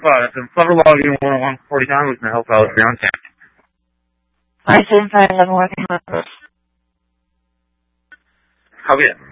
It's in Flutter Logging 101-49. We can help out if you're on camp. 575-11 working on this. How are you?